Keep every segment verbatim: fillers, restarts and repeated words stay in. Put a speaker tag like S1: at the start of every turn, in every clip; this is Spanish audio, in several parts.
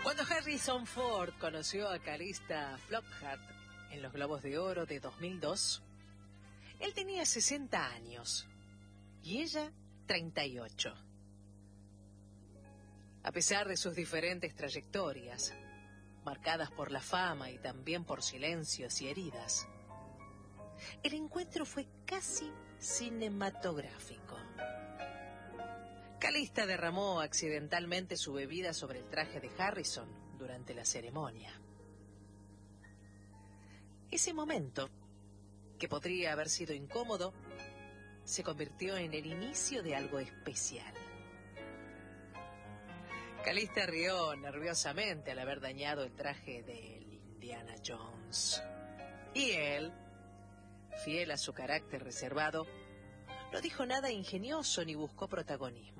S1: Cuando Harrison Ford conoció a Calista Flockhart en los Globos de Oro de dos mil dos, él tenía sesenta años y ella treinta y ocho. A pesar de sus diferentes trayectorias, marcadas por la fama y también por silencios y heridas, el encuentro fue casi cinematográfico. Calista derramó accidentalmente su bebida sobre el traje de Harrison durante la ceremonia. Ese momento, que podría haber sido incómodo, se convirtió en el inicio de algo especial. Calista rió nerviosamente al haber dañado el traje de Indiana Jones. Y él, fiel a su carácter reservado, no dijo nada ingenioso ni buscó protagonismo.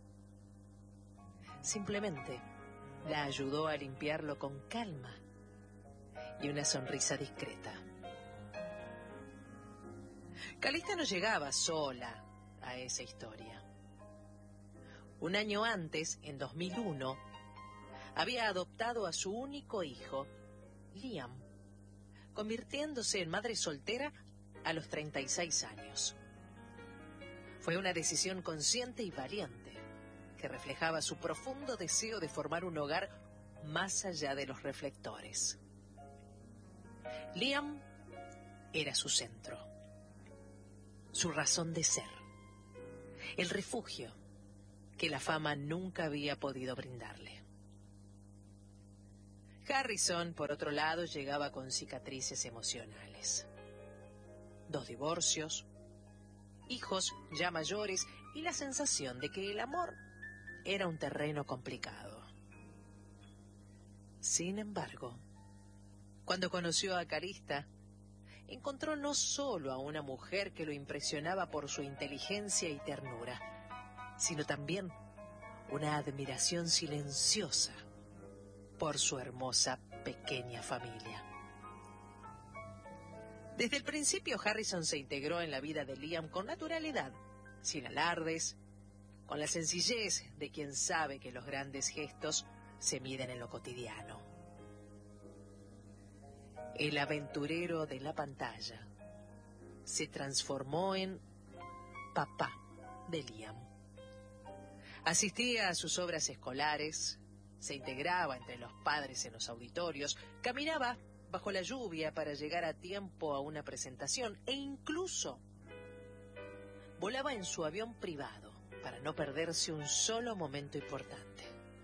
S1: Simplemente la ayudó a limpiarlo con calma y una sonrisa discreta. Calista no llegaba sola a esa historia. Un año antes, en dos mil uno, había adoptado a su único hijo, Liam, convirtiéndose en madre soltera a los treinta y seis años. Fue una decisión consciente y valiente, que reflejaba su profundo deseo de formar un hogar más allá de los reflectores. Liam era su centro, su razón de ser, el refugio que la fama nunca había podido brindarle. Harrison, por otro lado, llegaba con cicatrices emocionales. Dos divorcios, hijos ya mayores y la sensación de que el amor era un terreno complicado. Sin embargo, cuando conoció a Calista, encontró no solo a una mujer que lo impresionaba por su inteligencia y ternura, sino también una admiración silenciosa por su hermosa pequeña familia. Desde el principio, Harrison se integró en la vida de Liam con naturalidad, sin alardes, con la sencillez de quien sabe que los grandes gestos se miden en lo cotidiano. El aventurero de la pantalla se transformó en papá de Liam. Asistía a sus obras escolares, se integraba entre los padres en los auditorios, caminaba bajo la lluvia para llegar a tiempo a una presentación e incluso volaba en su avión privado para no perderse un solo momento importante.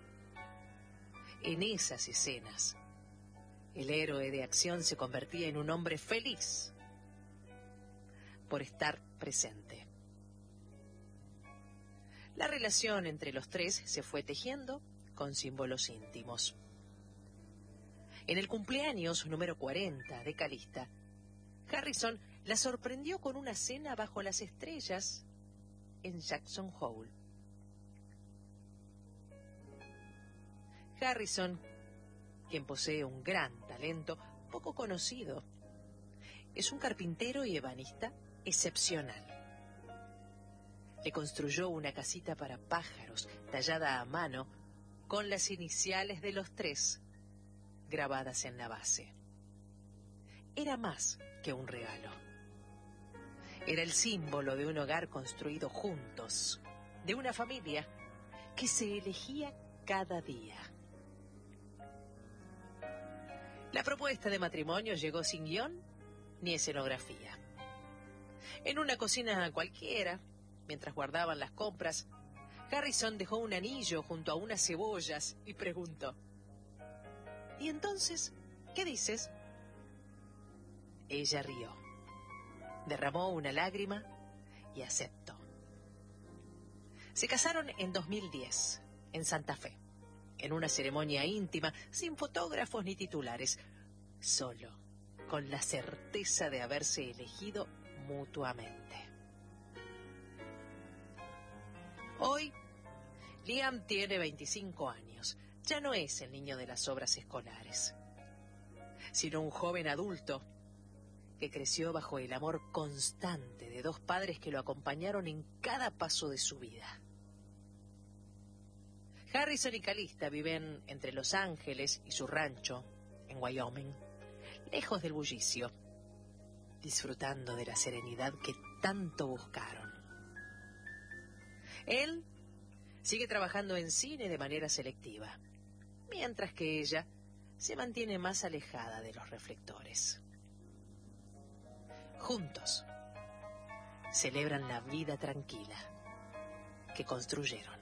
S1: En esas escenas, el héroe de acción se convertía en un hombre feliz por estar presente. La relación entre los tres se fue tejiendo con símbolos íntimos. En el cumpleaños número cuarenta de Calista, Harrison la sorprendió con una cena bajo las estrellas en Jackson Hole. Harrison, quien posee un gran talento poco conocido, es un carpintero y ebanista excepcional. Le construyó una casita para pájaros tallada a mano con las iniciales de los tres grabadas en la base. Era más que un regalo. Era el símbolo de un hogar construido juntos, de una familia que se elegía cada día. La propuesta de matrimonio llegó sin guión ni escenografía. En una cocina cualquiera, mientras guardaban las compras, Harrison dejó un anillo junto a unas cebollas y preguntó: ¿y entonces qué dices? Ella rió, derramó una lágrima y aceptó. Se casaron en dos mil diez, en Santa Fe, en una ceremonia íntima, sin fotógrafos ni titulares, solo con la certeza de haberse elegido mutuamente. Hoy, Liam tiene veinticinco años. Ya no es el niño de las obras escolares, sino un joven adulto que creció bajo el amor constante de dos padres que lo acompañaron en cada paso de su vida. Harrison y Calista viven entre Los Ángeles y su rancho, en Wyoming, lejos del bullicio, disfrutando de la serenidad que tanto buscaron. Él sigue trabajando en cine de manera selectiva, mientras que ella se mantiene más alejada de los reflectores. Juntos celebran la vida tranquila que construyeron.